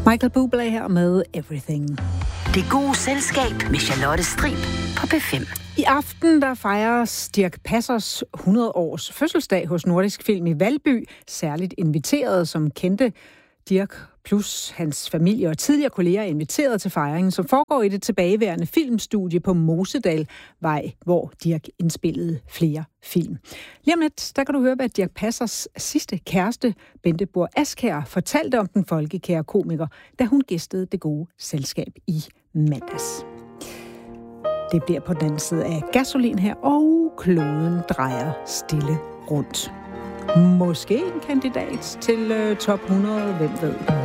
Michael Bublé her med Everything. Det gode selskab med Charlotte Strib på P5. I aften der fejres Dirch Passers 100-års fødselsdag hos Nordisk Film i Valby. Særligt inviteret, som kendte Dirch plus hans familie og tidligere kolleger inviteret til fejringen, som foregår i det tilbageværende filmstudie på Mosedalvej, hvor Dirch indspillede flere film. Lige om lidt, der kan du høre, hvad Dirch Passers sidste kæreste, Bente Bohr Askjær, fortalte om den folkekære komiker, da hun gæstede Det gode selskab i mandags. Det bliver på den anden side af gasolin her, og kloden drejer stille rundt. Måske en kandidat til top 100, hvem ved.